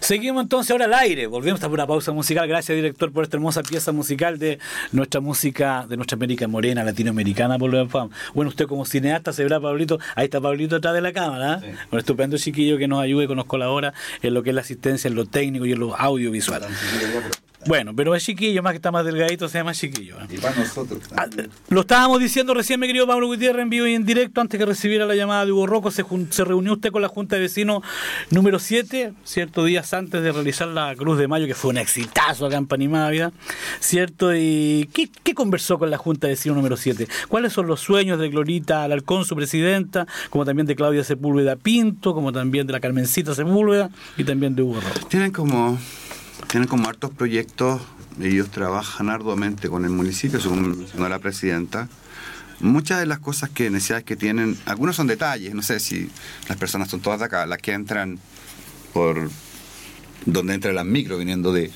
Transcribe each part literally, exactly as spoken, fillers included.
Seguimos entonces ahora al aire. Volvemos a una pausa musical. Gracias, director, por esta hermosa pieza musical de nuestra música, de nuestra América morena, latinoamericana. Bueno, usted como cineasta se verá, Pablito. Ahí está Pablito atrás de la cámara, ¿eh? Sí. Un estupendo chiquillo que nos ayude, que nos colabora en lo que es la asistencia, en lo técnico y en lo audiovisual. Bueno, pero es chiquillo, más que está más delgadito, se llama chiquillo, ¿eh? Y para nosotros también. Ah, lo estábamos diciendo recién, mi querido Pablo Gutiérrez, en vivo y en directo, antes que recibiera la llamada de Hugo Rocco, se, jun- se reunió usted con la Junta de Vecinos número siete, cierto, días antes de realizar la Cruz de Mayo, que fue un exitazo acá en Panimávida, ¿cierto? ¿Y qué, qué conversó con la Junta de Vecinos número siete? ¿Cuáles son los sueños de Glorita Alarcón, su presidenta, como también de Claudia Sepúlveda Pinto, como también de la Carmencita Sepúlveda y también de Hugo Rocco? Tienen como... Tienen como hartos proyectos, ellos trabajan arduamente con el municipio, según mencionó la presidenta. Muchas de las cosas que necesidades que tienen, algunos son detalles, no sé si las personas son todas de acá, las que entran por donde entran las micro viniendo de,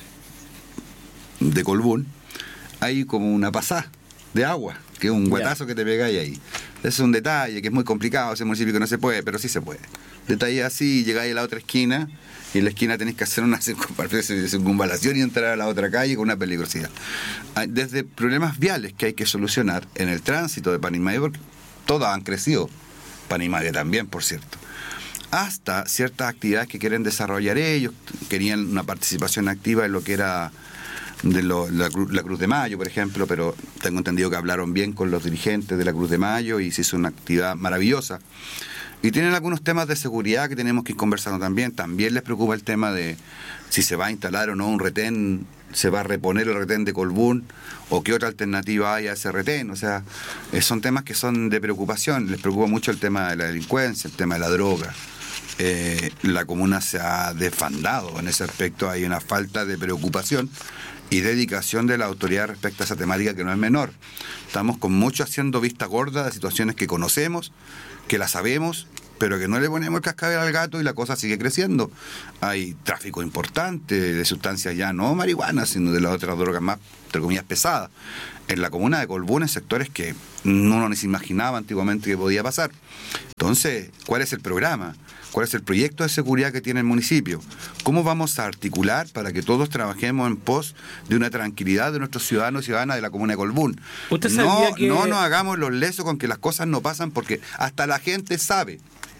de Colbún, hay como una pasada de agua, que es un guatazo que te pegáis ahí. Es un detalle que es muy complicado, ese municipio que no se puede, pero sí se puede. Detalle así, llegáis a la otra esquina y en la esquina tenéis que hacer una circunvalación y entrar a la otra calle con una peligrosidad. Desde problemas viales que hay que solucionar en el tránsito de Panimávida, porque todas han crecido, Panimávida también, por cierto, hasta ciertas actividades que quieren desarrollar ellos, querían una participación activa en lo que era de lo, la, la Cruz de Mayo, por ejemplo, pero tengo entendido que hablaron bien con los dirigentes de la Cruz de Mayo y se hizo una actividad maravillosa. Y tienen algunos temas de seguridad que tenemos que ir conversando también. También les preocupa el tema de si se va a instalar o no un retén, se va a reponer el retén de Colbún, o qué otra alternativa hay a ese retén. O sea, eh, son temas que son de preocupación. Les preocupa mucho el tema de la delincuencia, el tema de la droga. Eh, la comuna se ha desfandado en ese aspecto, hay una falta de preocupación y dedicación de la autoridad respecto a esa temática que no es menor. Estamos con mucho haciendo vista gorda de situaciones que conocemos, que la sabemos, pero que no le ponemos el cascabel al gato y la cosa sigue creciendo. Hay tráfico importante de sustancias ya no marihuana, sino de las otras drogas más, entre comillas, pesadas. En la comuna de Colbún, en sectores que uno ni se imaginaba antiguamente que podía pasar. Entonces, ¿cuál es el programa? ¿Cuál es el proyecto de seguridad que tiene el municipio? ¿Cómo vamos a articular para que todos trabajemos en pos de una tranquilidad de nuestros ciudadanos y ciudadanas de la comuna de Colbún? ¿Usted sabía no, que... no nos hagamos los lesos con que las cosas no pasan, porque hasta la gente sabe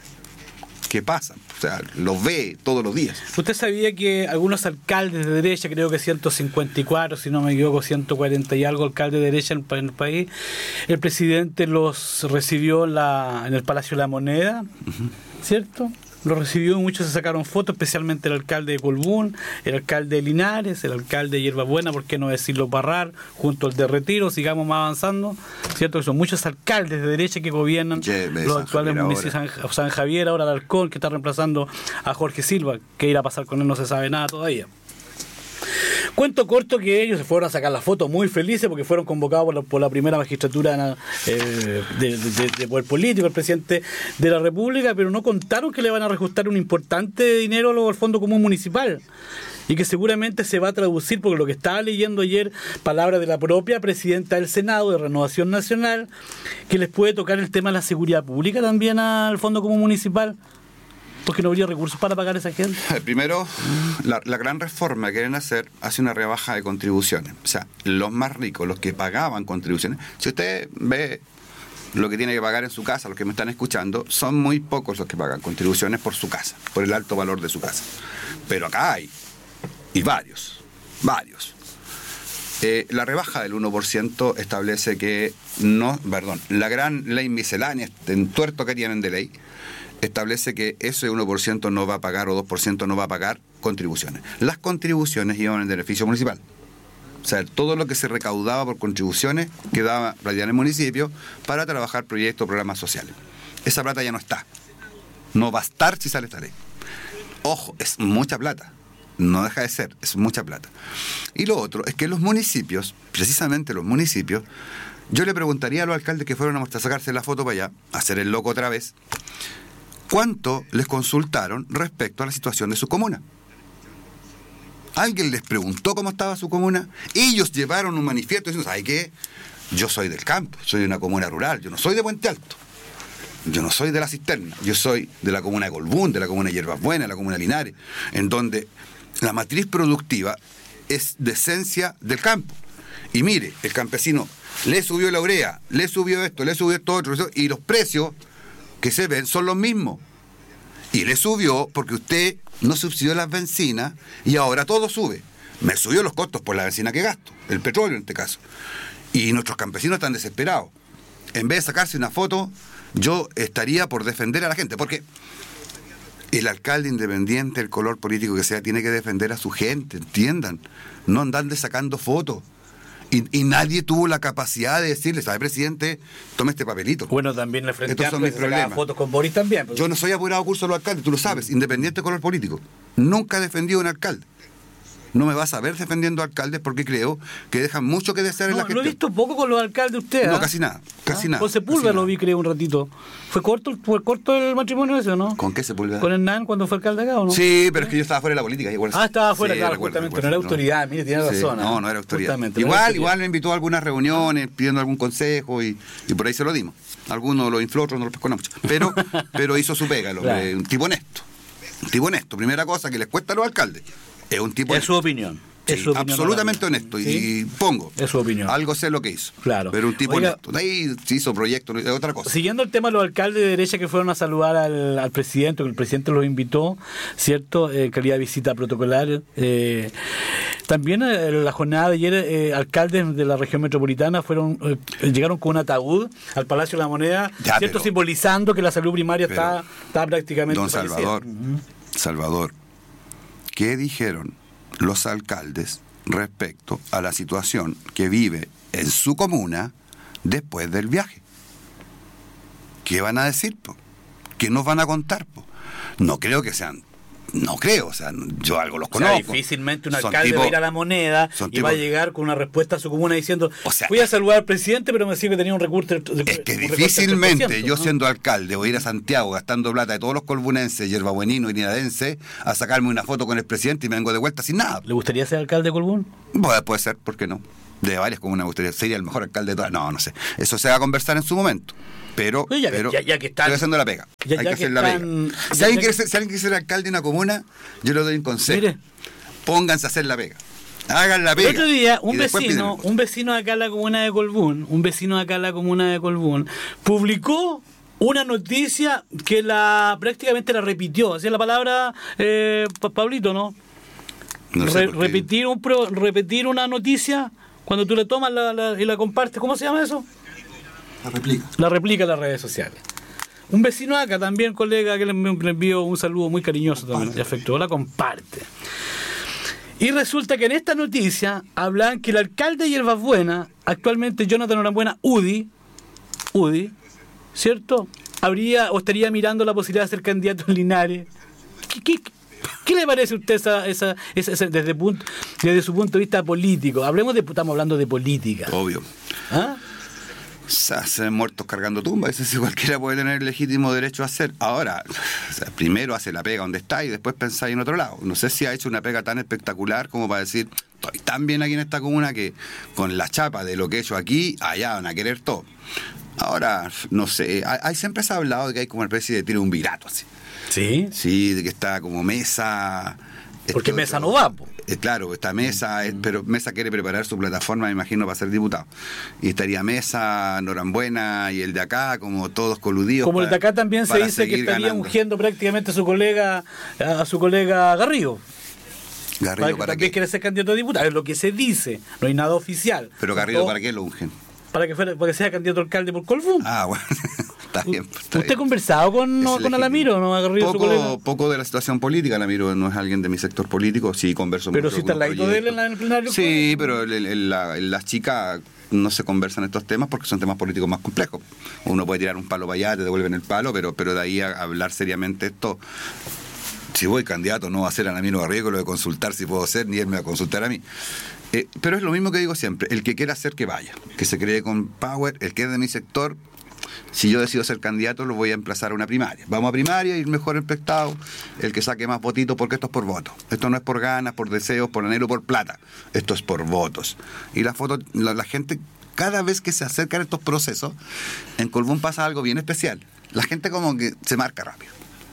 que pasan, o sea, los ve todos los días. ¿Usted sabía que algunos alcaldes de derecha, creo que ciento cincuenta y cuatro, si no me equivoco, ciento cuarenta y algo alcaldes de derecha en el país, el presidente los recibió en, la, en el Palacio de la Moneda, uh-huh. ¿Cierto? Lo recibió, muchos se sacaron fotos, especialmente el alcalde de Colbún, el alcalde de Linares, el alcalde de Hierbabuena, por qué no decirlo Parral, junto al de Retiro, sigamos más avanzando, ¿cierto? Que son muchos alcaldes de derecha que gobiernan yeah, los actuales municipios, San, San Javier, ahora Alarcón, que está reemplazando a Jorge Silva, que irá a pasar con él no se sabe nada todavía. Cuento corto que ellos se fueron a sacar la foto muy felices porque fueron convocados por la, por la primera magistratura eh, de, de, de, de poder político, el presidente de la República, pero no contaron que le van a reajustar un importante dinero al Fondo Común Municipal y que seguramente se va a traducir, porque lo que estaba leyendo ayer, palabras de la propia presidenta del Senado de Renovación Nacional, que les puede tocar el tema de la seguridad pública también al Fondo Común Municipal. Porque no habría recursos para pagar a esa gente. Primero, la, la gran reforma que quieren hacer hace una rebaja de contribuciones. O sea, los más ricos, los que pagaban contribuciones. Si usted ve lo que tiene que pagar en su casa, los que me están escuchando, son muy pocos los que pagan contribuciones por su casa, por el alto valor de su casa. Pero acá hay, y varios, varios. Eh, la rebaja del uno por ciento establece que no, perdón, la gran ley miscelánea, en tuerto que tienen de ley, establece que ese uno por ciento no va a pagar o dos por ciento no va a pagar contribuciones. Las contribuciones iban en beneficio municipal. O sea, todo lo que se recaudaba por contribuciones quedaba en el municipio para trabajar proyectos, programas sociales. Esa plata ya no está. No va a estar si sale esta ley. Ojo, es mucha plata. No deja de ser, es mucha plata. Y lo otro es que los municipios, precisamente los municipios, yo le preguntaría a los alcaldes que fueron a sacarse la foto para allá, a hacer el loco otra vez, ¿cuánto les consultaron respecto a la situación de su comuna? ¿Alguien les preguntó cómo estaba su comuna? Ellos llevaron un manifiesto diciendo, ¿sabe qué? Yo soy del campo, soy de una comuna rural, yo no soy de Puente Alto, yo no soy de La Cisterna, yo soy de la comuna de Colbún, de la comuna de Hierbas Buenas, de la comuna de Linares, en donde la matriz productiva es de esencia del campo. Y mire, el campesino le subió la urea, le subió esto, le subió esto otro, y los precios que se ven son los mismos. Y le subió porque usted no subsidió las bencinas y ahora todo sube. Me subió los costos por la benzina que gasto, el petróleo en este caso. Y nuestros campesinos están desesperados. En vez de sacarse una foto, yo estaría por defender a la gente, porque el alcalde, independiente del color político que sea, tiene que defender a su gente, entiendan. No andan de sacando fotos. Y, y nadie tuvo la capacidad de decirle, ¿sabe, presidente? Tome este papelito. Bueno, también le Frente Estos son Amplio mis se sacaba problemas. fotos con Boris también. Pues. Yo no soy apurado curso de los alcaldes, tú lo sabes, independiente del color político. Nunca he defendido a un alcalde. No me vas a ver defendiendo a alcaldes porque creo que dejan mucho que desear en No, la gestión. lo he visto poco con los alcaldes usted. No, ¿eh? casi nada, casi ¿Ah? nada. Con Sepúlveda lo vi, creo, un ratito. ¿Fue corto, fue corto el matrimonio ese o no? ¿Con qué Sepúlveda? ¿Con Hernán cuando fue alcalde acá o no? Sí, pero es que yo estaba fuera de la política. Igual. Ah, estaba fuera, Sí, claro, recuerdo, justamente. recuerdo, no era autoridad, mire, tiene Sí, razón. No, ¿eh? no era autoridad. Justamente, no Igual, era autoridad. igual me invitó a algunas reuniones pidiendo algún consejo y, y por ahí se lo dimos. Algunos lo infló, otros no lo pescó mucho. Pero, pero hizo su pega, el hombre, Claro. un tipo honesto. Un tipo honesto. Primera cosa que les cuesta a los alcaldes. Es un tipo Es honesto. su opinión. Sí, Es su opinión absolutamente ahora honesto. mismo. Y, ¿Sí? pongo. Es su opinión. Algo sé lo que hizo. Claro. Pero un tipo Oiga, honesto. De ahí se hizo proyecto, es otra cosa. Siguiendo el tema de los alcaldes de derecha que fueron a saludar al, al presidente, que el presidente los invitó, ¿cierto? Eh, calidad de visita protocolar. Eh, también eh, en la jornada de ayer, eh, alcaldes de la región metropolitana fueron eh, llegaron con un ataúd al Palacio de la Moneda, Ya, ¿cierto? pero- Simbolizando que la salud primaria pero, está, está prácticamente Don fallecida. Salvador, Ujú. Salvador, ¿qué dijeron los alcaldes respecto a la situación que vive en su comuna después del viaje? ¿Qué van a decir, po? ¿Qué nos van a contar, po? No creo que sean, no creo, o sea, yo algo los O sea, conozco. difícilmente un Son alcalde tipos- va a ir a la Moneda son y va a tipos- llegar con una respuesta a su comuna diciendo, O sea, fui a saludar al presidente, pero me decía que tenía un recurso. Es que difícilmente yo siendo alcalde voy a ir a Santiago gastando plata de todos los colbunenses, yerbabueninos y ninadenses a sacarme una foto con el presidente y me vengo de vuelta sin nada. ¿Le gustaría ser alcalde de Colbún? Puede, puede ser, ¿por qué no? De varias comunas me gustaría, sería el mejor alcalde de todas. No, no sé. Eso se va a conversar en su momento. Pero, Oye, ya que- pero ya- ya que están- estoy haciendo la pega. ya- Hay ya que que hacer la están- pega. ya- Si alguien, ya quiere que- ser, si alguien quiere ser alcalde de una comuna, yo le doy un consejo. Mire. Pónganse a hacer la pega. Hagan la El pega. otro día, un y después vecino, piden- un vecino de acá en la comuna de Colbún, un vecino de acá en la comuna de Colbún, publicó una noticia que la prácticamente la repitió. Así es la palabra, eh, Pa- Pablito, ¿no? No sé Re- por qué. repetir, un pro- repetir una noticia cuando tú le tomas la, la- y la compartes. ¿Cómo se llama eso? La replica. La replica en las redes sociales. Un vecino acá también, colega, que le envió, le envió un saludo muy cariñoso también, y afectuoso, la comparte. Y resulta que en esta noticia hablan que el alcalde de Hierbas Buenas, actualmente Jonathan Norambuena, UDI, UDI, ¿cierto? Habría o estaría mirando la posibilidad de ser candidato en Linares. ¿Qué, qué, qué le parece a usted esa, esa, esa, esa- desde, punto, desde su punto de vista político? Hablemos de, estamos hablando de política. Obvio. ¿Ah? Se hacen muertos cargando tumbas, eso sí cualquiera puede tener el legítimo derecho a hacer. Ahora, o sea, primero hace la pega donde está y después pensáis en otro lado. No sé si ha hecho una pega tan espectacular como para decir, estoy tan bien aquí en esta comuna que con la chapa de lo que he hecho aquí, allá van a querer todo. Ahora, no sé, hay, hay- siempre se ha hablado de que hay como una especie de tiene un virato así. Sí. Sí, de que está como Mesa. Porque esto, Mesa otro. no va, po. Eh, claro, está Mesa, eh, pero Mesa quiere preparar su plataforma, me imagino, para ser diputado. Y estaría Mesa, Norambuena y el de acá, como todos coludidos. Como el de para- acá también se para dice que seguir estaría ganando. ungiendo prácticamente a su colega, a su colega Garrido. Garrido, Para que ¿para también qué? quiere ser candidato a diputado. Es lo que se dice, no hay nada oficial. Pero Garrido, O- ¿para qué lo ungen? Para que, fuera, para que sea candidato a alcalde por Colbún. Ah, bueno, está bien. Está ¿Usted bien. ha conversado con, Es no, con legítimo. Alamiro, no ha Garrido su colega? Poco, poco de la situación política, Alamiro no es alguien de mi sector político, sí converso Pero mucho si está al algunos ladito de él en, proyectos. la- en el plenario. Sí, pero el- el- el- la- las chicas no se conversan estos temas porque son temas políticos más complejos. Uno puede tirar un palo para allá, te devuelven el palo, pero, pero de ahí a hablar seriamente esto, si voy candidato no va a ser Alamiro Garrido, lo de consultar si puedo ser, ni él me va a consultar a mí. Eh, pero es lo mismo que digo siempre, el que quiera hacer que vaya, que se cree con power, el que es de mi sector. Si yo decido ser candidato, lo voy a emplazar a una primaria. Vamos a primaria y el mejor empectado, el que saque más votitos, porque esto es por votos. Esto no es por ganas, por deseos, por anhelo, por plata. Esto es por votos. Y la foto, la, la gente, cada vez que se acercan estos procesos, en Colbún pasa algo bien especial. La gente como que se marca rápido.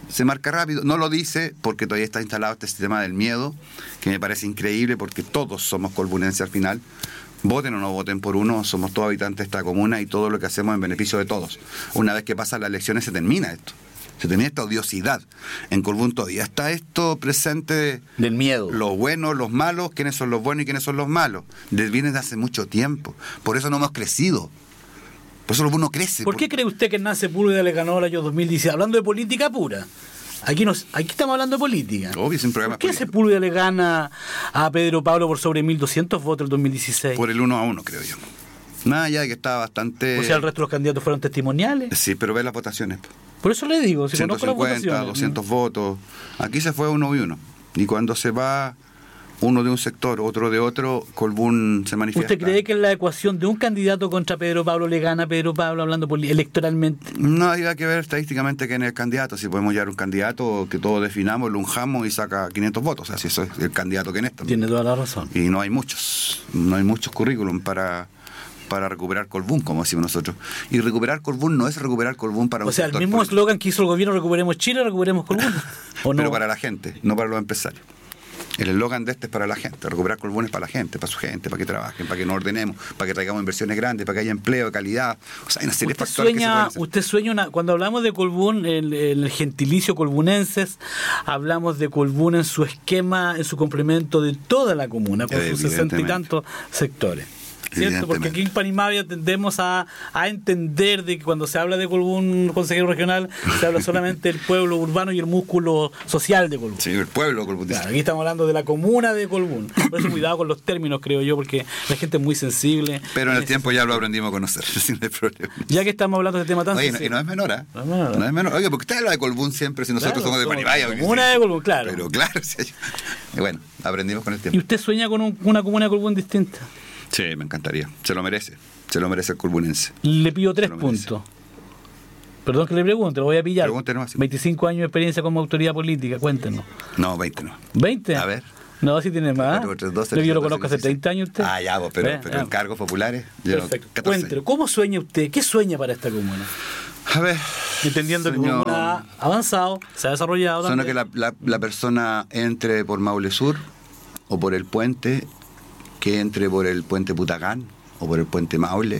se marca rápido. No lo dice porque todavía está instalado este sistema del miedo, que me parece increíble porque todos somos colbunenses al final. Voten o no voten por uno, somos todos habitantes de esta comuna y todo lo que hacemos en beneficio de todos. Una vez que pasan las elecciones se termina esto. Se termina esta odiosidad. En Colbún todavía está esto presente. Del miedo. Los buenos, los malos, quiénes son los buenos y quiénes son los malos. Viene de hace mucho tiempo. Por eso no hemos crecido. Por eso uno crece. ¿Por qué cree usted que Hernán Sepúlveda le ganó el año dos mil dieciséis? Hablando de política pura. Aquí, nos, aquí estamos hablando de política. Obvio, sin problema. ¿Por qué Sepúlveda le gana a Pedro Pablo por sobre mil doscientos votos el dos mil dieciséis? Por el uno a uno, creo yo. Más allá de que estaba bastante... O sea, el resto de los candidatos fueron testimoniales. Sí, pero ve las votaciones. Por eso le digo, si ciento cincuenta, doscientos votos. Aquí se fue uno y uno. Y cuando se va uno de un sector, otro de otro, Colbún se manifiesta. ¿Usted cree que en la ecuación de un candidato contra Pedro Pablo le gana a Pedro Pablo hablando electoralmente? No hay que ver estadísticamente quién es el candidato. Si podemos llevar un candidato que todos definamos, lo unjamos y saca quinientos votos. O sea, si eso es el candidato que en esto. Tiene toda la razón. Y no hay muchos. No hay muchos currículum para... para recuperar Colbún, como decimos nosotros. Y recuperar Colbún no es recuperar Colbún para o un sea, el sector mismo político. eslogan que hizo el gobierno, recuperemos Chile, recuperemos Colbún. ¿O no? Pero para la gente, no para los empresarios. El eslogan de este es para la gente. Recuperar Colbún es para la gente, para su gente, para que trabajen, para que nos ordenemos, para que traigamos inversiones grandes, para que haya empleo de calidad. O sea, hay una serie de usted factores que se sueña, pueden hacer. usted sueña una, cuando hablamos de Colbún, el, el gentilicio colbunenses, hablamos de Colbún en su esquema, en su complemento de toda la comuna, con sus sesenta y tantos sectores. ¿Cierto? Porque aquí en Panimavia tendemos a, a entender de que cuando se habla de Colbún, consejero regional, se habla solamente del pueblo urbano y el músculo social de Colbún. Sí, el pueblo Colbún. Claro, aquí estamos hablando de la comuna de Colbún. Por eso cuidado con los términos, creo yo, porque la gente es muy sensible. Pero en el tiempo ya lo aprendimos a conocer, sin problema. Ya que estamos hablando de este tema tan Oye, sensible. y no es menor, ¿eh? No es menor. No es menor. Oye, porque usted habla de Colbún siempre si nosotros Claro, somos de Panimavia. Comuna de Colbún, claro. Pero claro, sí. Y bueno, aprendimos con el tiempo. ¿Y usted sueña con un- una comuna de Colbún distinta? Sí, me encantaría. Se lo merece. Se lo merece el colbunense. Le pido tres lo merece. puntos. Perdón que le pregunte, lo voy a pillar. Pregúntenos así. veinticinco años de experiencia como autoridad política, cuéntenos. No, veinte no. ¿veinte? A ver. No, sí tiene más. Cuatro, tres, doce, Yo lo trece, conozco hace dieciséis. treinta años usted. Ah, ya, vos, pero, Ve, pero ya. en cargos populares. Yo Perfecto. catorce. Cuéntelo, ¿cómo sueña usted? ¿Qué sueña para esta comuna? A ver. Entendiendo que sueño- como comuna ha avanzado, se ha desarrollado Suena también. que la, la, la persona entre por Maule Sur o por el puente, que entre por el puente Putacán o por el puente Maule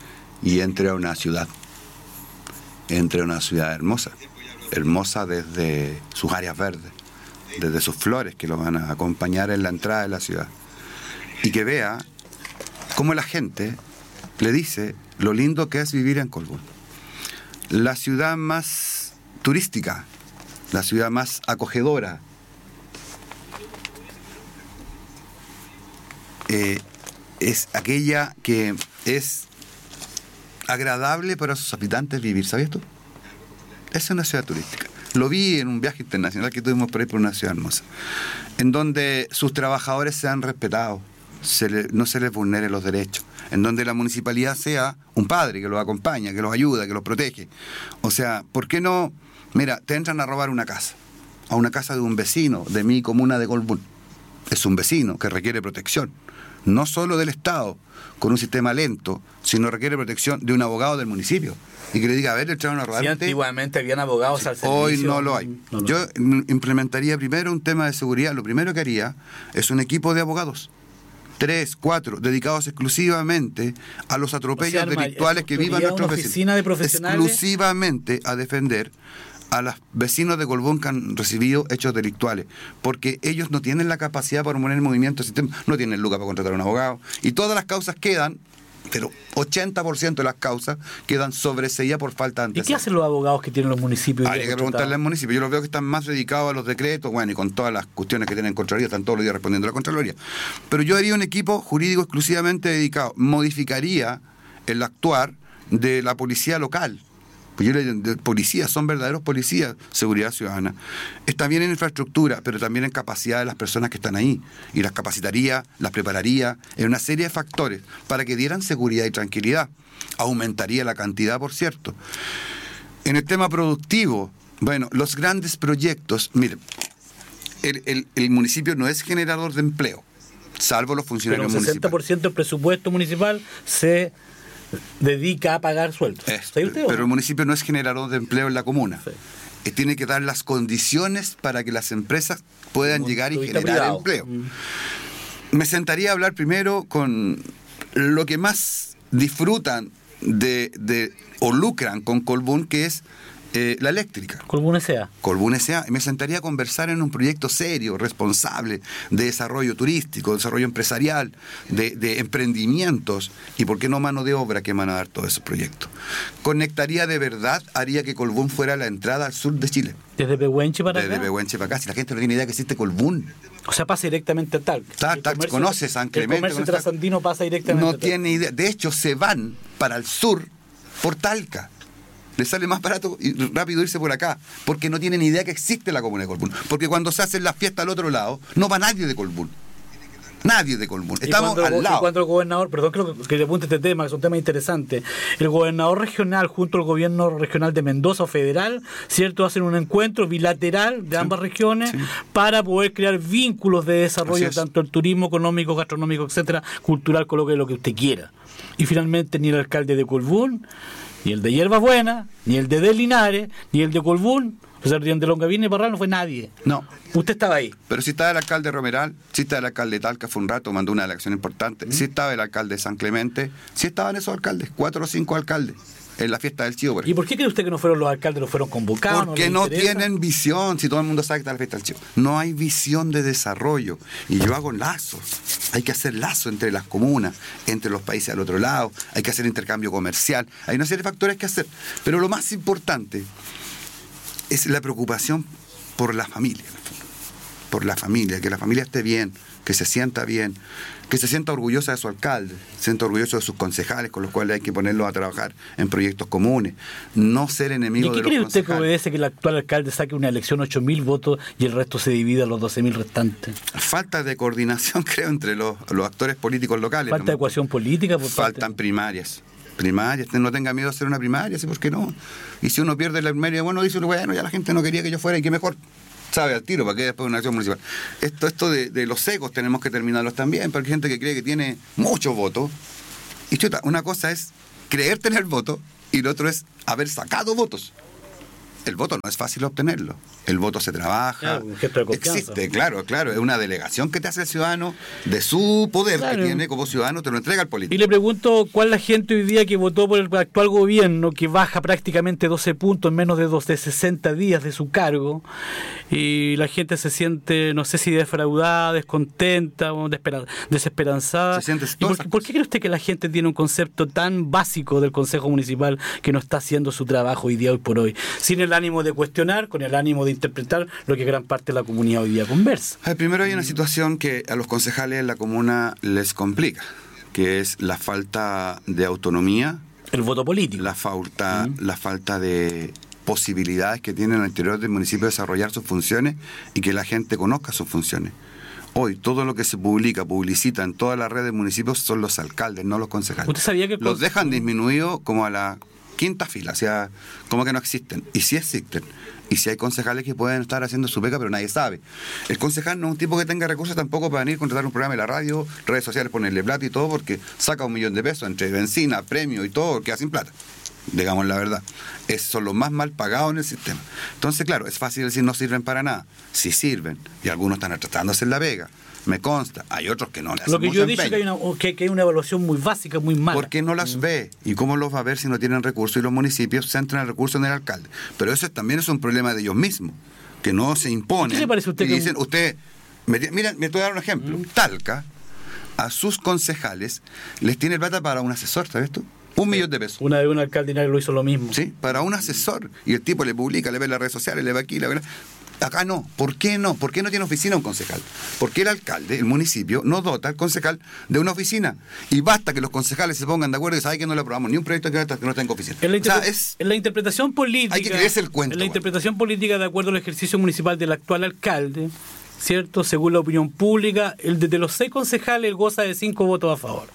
y entre a una ciudad. Entre a una ciudad hermosa. Hermosa desde sus áreas verdes, desde sus flores que lo van a acompañar en la entrada de la ciudad. Y que vea cómo la gente le dice lo lindo que es vivir en Colbún. La ciudad más turística, la ciudad más acogedora, eh, es aquella que es agradable para sus habitantes vivir. ¿Sabías tú? Esa es una ciudad turística. Lo vi en un viaje internacional que tuvimos por ahí por una ciudad hermosa, en donde sus trabajadores sean respetados, se le, no se les vulneren los derechos, en donde la municipalidad sea un padre que los acompaña, que los ayuda, que los protege. O sea, ¿por qué no? Mira, te entran a robar una casa, a una casa de un vecino de mi comuna de Colbún. Es un vecino que requiere protección, no solo del Estado, con un sistema lento, sino requiere protección de un abogado del municipio. Y que le diga, a ver, le echaron a robar. Sí, antiguamente habían abogados al servicio. Hoy no lo hay. No lo Yo hay. im- implementaría primero un tema de seguridad. Lo primero que haría es un equipo de abogados. Tres, cuatro, dedicados exclusivamente a los atropellos O sea, arma- delictuales que vivan construiría nuestros una vecinos. oficina de profesionales. Exclusivamente a defender a los vecinos de Colbún que han recibido hechos delictuales, porque ellos no tienen la capacidad para poner en movimiento el sistema, no tienen lucas para contratar a un abogado, y todas las causas quedan, pero ochenta por ciento de las causas quedan sobreseídas por falta de ¿Y qué antecedentes. hacen los abogados que tienen los municipios? Habría que preguntarle al municipio. Yo los veo que están más dedicados a los decretos, bueno, y con todas las cuestiones que tienen Contraloría, están todos los días respondiendo a la Contraloría. Pero yo haría un equipo jurídico exclusivamente dedicado. Modificaría el actuar de la policía local. Pues yo le digo, de policías, son verdaderos policías, seguridad ciudadana. Está bien en infraestructura, pero también en capacidad de las personas que están ahí. Y las capacitaría, las prepararía, en una serie de factores, para que dieran seguridad y tranquilidad. Aumentaría la cantidad, por cierto. En el tema productivo, bueno, los grandes proyectos, miren, el, el, el municipio no es generador de empleo, salvo los Pero funcionarios un sesenta por municipales. ciento del presupuesto municipal se dedica a pagar sueldos. Es, ¿Sabe usted o pero no? el municipio no es generador de empleo en la comuna. Sí. eh, tiene que dar las condiciones para que las empresas puedan llegar y generar privado. empleo. Mm. Me sentaría a hablar primero con lo que más disfrutan de, de o lucran con Colbún, que es Eh, la eléctrica. Colbún S A. Colbún S A. Me sentaría a conversar en un proyecto serio, responsable, de desarrollo turístico, desarrollo empresarial, de, de emprendimientos, y por qué no mano de obra que van a dar todos esos proyectos. Conectaría de verdad, haría que Colbún fuera la entrada al sur de Chile. Desde Pehuenche para Desde acá. Desde Pehuenche para acá. Si la gente no tiene idea que existe Colbún. O sea, pasa directamente a Talca. Tal, tal, conoce San Clemente. El comercio trasandino pasa directamente No a Talca. tiene idea. De hecho, se van para el sur por Talca. Les sale más barato y rápido irse por acá, porque no tienen idea que existe la comuna de Colbún. Porque cuando se hacen las fiestas al otro lado, no va nadie de Colbún. Nadie de Colbún. Estamos cuando, al lado. Y cuando el gobernador, perdón que, que le apunte este tema, que es un tema interesante, el gobernador regional junto al gobierno regional de Mendoza o federal, ¿cierto?, hacen un encuentro bilateral de ambas sí, regiones sí. para poder crear vínculos de desarrollo, tanto el turismo económico, gastronómico, etcétera, cultural, coloque lo que usted quiera. Y finalmente ni el alcalde de Colbún, ni el de Hierba Buena, ni el de Delinares, ni el de Colbún, o sea, el de Longaví y Parral no fue nadie. No. Usted estaba ahí. Pero si estaba el alcalde Romeral, si estaba el alcalde de Talca, fue un rato, mandó una elección importante, ¿Mm? si estaba el alcalde de San Clemente, si estaban esos alcaldes, cuatro o cinco alcaldes, en la fiesta del Chío. Por ¿Y por qué cree usted que no fueron los alcaldes, no fueron convocados? Porque no, no tienen visión, si todo el mundo sabe que está la fiesta del Chío. No hay visión de desarrollo. Y yo hago lazos. Hay que hacer lazos entre las comunas, entre los países al otro lado, hay que hacer intercambio comercial, hay una serie de factores que hacer. Pero lo más importante es la preocupación por la familia, por la familia, que la familia esté bien, que se sienta bien, que se sienta orgullosa de su alcalde, se sienta orgulloso de sus concejales, con los cuales hay que ponerlos a trabajar en proyectos comunes, no ser enemigo de los concejales. ¿Y qué cree usted que obedece que el actual alcalde saque una elección ocho mil votos y el resto se divida a los doce mil restantes? Falta de coordinación, creo, entre los, los actores políticos locales. Falta de ecuación política. Por Faltan parte. primarias. Primarias, no tenga miedo de hacer una primaria, ¿sí? ¿Por qué no? Y si uno pierde la primaria, bueno, dice, bueno, ya la gente no quería que yo fuera y que mejor sabe al tiro, para que después de una acción municipal. Esto, esto de, de los secos tenemos que terminarlos también, porque hay gente que cree que tiene muchos votos. Y chuta, una cosa es creer tener votos y lo otro es haber sacado votos. El voto no es fácil obtenerlo. El voto se trabaja, claro, un gesto de confianza. Existe, claro, claro, es una delegación que te hace el ciudadano de su poder, claro, que tiene como ciudadano, te lo entrega al político. Y le pregunto, ¿cuál es la gente hoy día que votó por el actual gobierno, que baja prácticamente doce puntos en menos de, dos, de sesenta días de su cargo, y la gente se siente, no sé si defraudada, descontenta, o desesperanzada? Se siente ¿Y por, qué, ¿Por qué cree usted que la gente tiene un concepto tan básico del Consejo Municipal que no está haciendo su trabajo hoy día, hoy por hoy? Sin el ánimo de cuestionar, con el ánimo de interpretar lo que gran parte de la comunidad hoy día conversa. Ay, primero hay una situación que a los concejales en la comuna les complica, que es la falta de autonomía, el voto político, la falta, uh-huh. la falta de posibilidades que tienen al interior del municipio de desarrollar sus funciones y que la gente conozca sus funciones. Hoy todo lo que se publica, publicita en toda la red de municipios son los alcaldes, no los concejales. ¿Usted sabía que los dejan disminuidos como a la quinta fila, o sea, como que no existen. Y sí existen. Y si hay concejales que pueden estar haciendo su pega, pero nadie sabe. El concejal no es un tipo que tenga recursos tampoco para venir a contratar un programa de la radio, redes sociales, ponerle plata y todo, porque saca un millón de pesos entre benzina, premio y todo, queda sin plata. Digamos la verdad. Es, son los más mal pagados en el sistema. Entonces, claro, es fácil decir no sirven para nada. Sí sirven. Y algunos están tratando de hacer la pega. Me consta, hay otros que no le hacen. Lo que mucho yo he dicho empeño. que hay, una, que, que hay una evaluación muy básica, muy mala. ¿Por qué no las mm. ve? ¿Y cómo los va a ver si no tienen recursos? Y los municipios centran el recurso en el alcalde. Pero eso también es un problema de ellos mismos, que no se imponen. ¿Qué le parece a usted? Y que dicen, usted, me, mira, me voy a dar un ejemplo. Mm. Talca, a sus concejales, les tiene plata para un asesor, ¿sabes tú? Un sí. millón de pesos. Una vez un alcalde lo hizo lo mismo. Sí, para un asesor. Y el tipo le publica, le ve en las redes sociales, le ve aquí, le ve... Acá no. ¿Por qué no? ¿Por qué no tiene oficina un concejal? Porque el alcalde, el municipio, no dota al concejal de una oficina. Y basta que los concejales se pongan de acuerdo y saben que no le aprobamos ni un proyecto que no tenga oficina. En la, o sea, es, en la interpretación política... Hay que creerse el cuento. En la bueno. interpretación política, de acuerdo al ejercicio municipal del actual alcalde, ¿cierto? Según la opinión pública, el de, de los seis concejales goza de cinco votos a favor.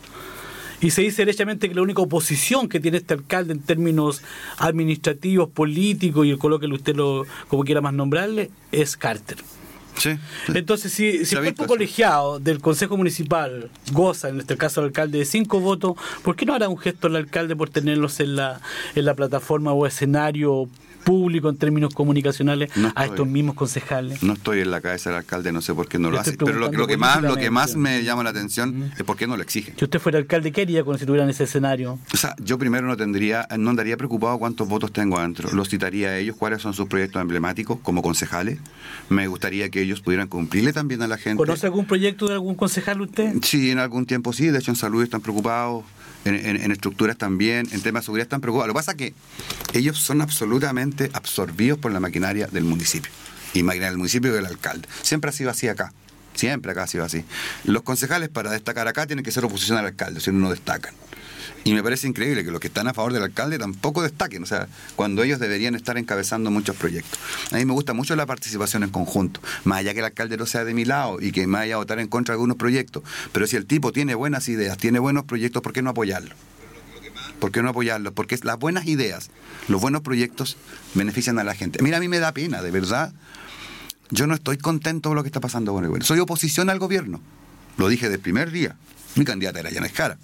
Y se dice derechamente que la única oposición que tiene este alcalde en términos administrativos, políticos, y el colóquelo usted lo como quiera más nombrarle, es Carter. Sí, sí. Entonces, si, si el cuerpo colegiado del Consejo Municipal goza, en este caso el alcalde, de cinco votos, ¿por qué no hará un gesto el alcalde por tenerlos en la, en la plataforma o escenario público en términos comunicacionales no estoy, a estos mismos concejales? No estoy en la cabeza del alcalde, no sé por qué no lo hace, pero lo, lo que más lo que más me llama la atención mm. es por qué no lo exige. Si usted fuera alcalde, ¿qué haría cuando se tuviera en ese escenario? O sea, yo primero no tendría, no andaría preocupado cuántos votos tengo adentro. Los citaría a ellos, cuáles son sus proyectos emblemáticos como concejales. Me gustaría que ellos pudieran cumplirle también a la gente. ¿Conoce algún proyecto de algún concejal usted? Sí, en algún tiempo sí, de hecho en salud están preocupados. En, en, en estructuras también, en temas de seguridad están preocupados. Lo que pasa es que ellos son absolutamente absorbidos por la maquinaria del municipio. Y maquinaria del municipio y del alcalde. Siempre ha sido así acá. Siempre acá ha sido así. Los concejales para destacar acá tienen que ser oposición al alcalde, si no, no destacan. Y me parece increíble que los que están a favor del alcalde tampoco destaquen, o sea, cuando ellos deberían estar encabezando muchos proyectos. A mí me gusta mucho la participación en conjunto, más allá que el alcalde no sea de mi lado y que me vaya a votar en contra de algunos proyectos, pero si el tipo tiene buenas ideas, tiene buenos proyectos, ¿por qué no apoyarlo? ¿Por qué no apoyarlo? Porque las buenas ideas, los buenos proyectos benefician a la gente. Mira, a mí me da pena, de verdad. Yo no estoy contento con lo que está pasando con el gobierno. Soy oposición al gobierno, lo dije desde el primer día. Mi candidata era Yanes Jara.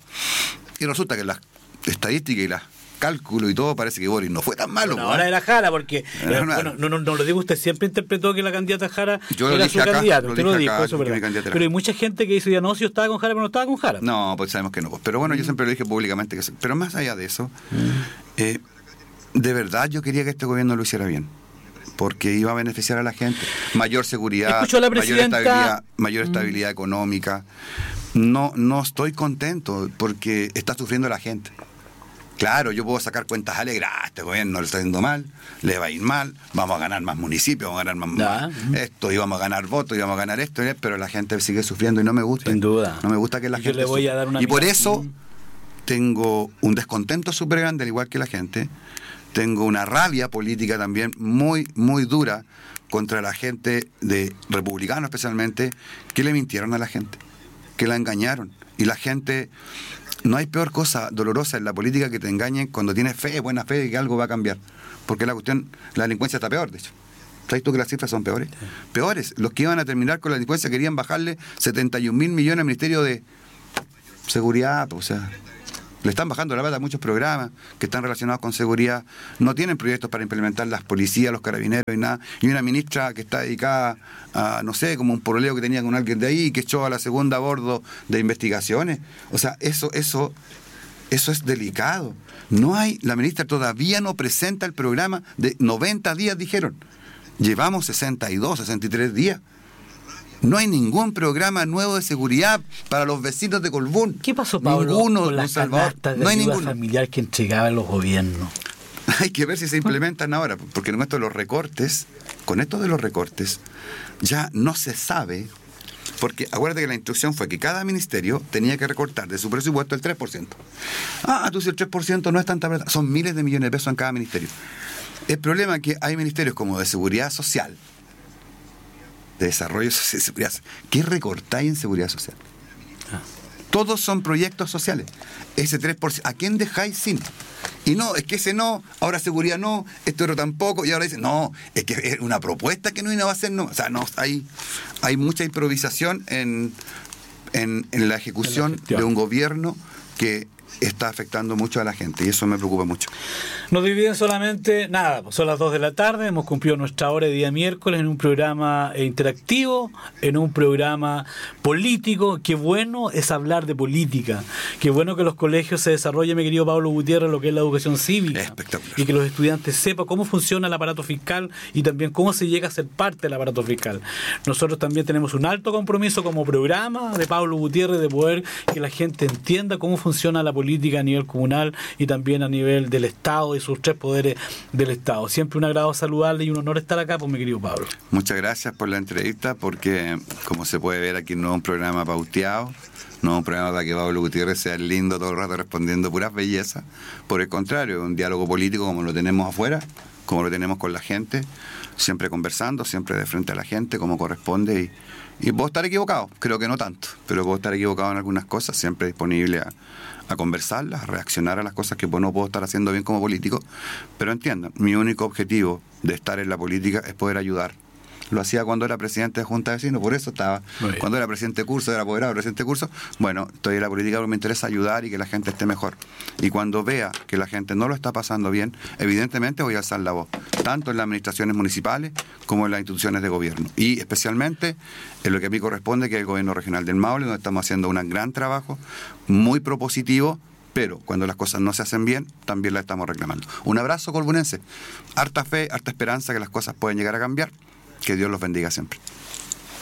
Y resulta que las estadísticas y los cálculos y todo parece que Boris no fue tan malo. Bueno, ahora era Jara, porque eh, bueno, no, no, no lo digo, usted siempre interpretó que la candidata Jara yo era su acá, candidata. Lo usted lo dijo, acá, eso, pero hay mucha gente que dice, ya no, si yo estaba con Jara, pero no estaba con Jara. No, pues sabemos que no. Pero bueno, mm. yo siempre lo dije públicamente. Que sí. Pero más allá de eso, mm. eh, de verdad yo quería que este gobierno lo hiciera bien. Porque iba a beneficiar a la gente. Mayor seguridad, mayor estabilidad, mayor estabilidad mm. económica. No, no estoy contento porque está sufriendo la gente. Claro, yo puedo sacar cuentas alegres, ah, este gobierno le está yendo mal, le va a ir mal, vamos a ganar más municipios, vamos a ganar más, más esto, y vamos a ganar votos, y vamos a ganar esto, pero la gente sigue sufriendo y no me gusta. Sin duda. No me gusta que la yo gente le voy a dar una Y por mirada. eso mm. tengo un descontento súper grande, al igual que la gente. Tengo una rabia política también muy, muy dura contra la gente de republicanos especialmente, que le mintieron a la gente, que la engañaron. Y la gente, no hay peor cosa dolorosa en la política que te engañen cuando tienes fe, buena fe de que algo va a cambiar. Porque la cuestión, la delincuencia está peor, de hecho. ¿Sabes tú que las cifras son peores? Sí. Peores. Los que iban a terminar con la delincuencia querían bajarle setenta y un mil millones al Ministerio de Seguridad, o sea... Le están bajando la plata a muchos programas que están relacionados con seguridad. No tienen proyectos para implementar las policías, los carabineros y nada. Y una ministra que está dedicada a, no sé, como un poroleo que tenía con alguien de ahí y que echó a la segunda a bordo de investigaciones. O sea, eso, eso, eso es delicado. No hay, la ministra todavía no presenta el programa de noventa días, dijeron. Llevamos sesenta y dos, sesenta y tres días. No hay ningún programa nuevo de seguridad para los vecinos de Colbún. ¿Qué pasó, Pablo, ninguno, con las canastas de no hay ayuda ninguno. familiar que entregaban los gobiernos? Hay que ver si se implementan ahora, porque con esto de los recortes, con esto de los recortes, ya no se sabe, porque acuérdate que la instrucción fue que cada ministerio tenía que recortar de su presupuesto el tres por ciento. Ah, tú si el tres por ciento no es tanta plata, son miles de millones de pesos en cada ministerio. El problema es que hay ministerios como de seguridad social, de desarrollo social, de seguridad. ¿Qué recortáis en seguridad social? Ah. Todos son proyectos sociales. Ese tres por ciento, ¿a quién dejáis sin? Y no, es que ese no, ahora seguridad no, esto otro tampoco, y ahora dicen, no, es que es una propuesta que no iba a hacer, no. O sea, no, hay, hay mucha improvisación en, en, en la ejecución de un gobierno que está afectando mucho a la gente y eso me preocupa mucho. Nos dividen solamente, nada, son las dos de la tarde, hemos cumplido nuestra hora de día miércoles en un programa interactivo, en un programa político. Qué bueno es hablar de política, qué bueno que los colegios se desarrollen, mi querido Pablo Gutiérrez, lo que es la educación cívica. Espectacular. Y que los estudiantes sepan cómo funciona el aparato fiscal y también cómo se llega a ser parte del aparato fiscal. Nosotros también tenemos un alto compromiso como programa de Pablo Gutiérrez de poder que la gente entienda cómo funciona la política política a nivel comunal y también a nivel del Estado y sus tres poderes del Estado. Siempre un agrado saludarle y un honor estar acá, pues, mi querido Pablo. Muchas gracias por la entrevista, porque como se puede ver aquí no es un programa pauteado, no es un programa para que Pablo Gutiérrez sea lindo todo el rato respondiendo puras bellezas. Por el contrario, es un diálogo político como lo tenemos afuera, como lo tenemos con la gente, siempre conversando, siempre de frente a la gente, como corresponde. Y, y puedo estar equivocado, creo que no tanto, pero puedo estar equivocado en algunas cosas, siempre disponible a, a conversarlas, a reaccionar a las cosas que pues, no puedo estar haciendo bien como político. Pero entiendan, mi único objetivo de estar en la política es poder ayudar Lo hacía cuando era presidente de Junta de Vecinos, por eso estaba. Cuando era presidente de curso, era apoderado, presidente de curso. Bueno, estoy en la política porque me interesa ayudar y que la gente esté mejor. Y cuando vea que la gente no lo está pasando bien, evidentemente voy a alzar la voz, tanto en las administraciones municipales como en las instituciones de gobierno. Y especialmente en lo que a mí corresponde, que es el gobierno regional del Maule, donde estamos haciendo un gran trabajo, muy propositivo, pero cuando las cosas no se hacen bien, también las estamos reclamando. Un abrazo, colbunense. Harta fe, harta esperanza que las cosas pueden llegar a cambiar. Que Dios los bendiga siempre.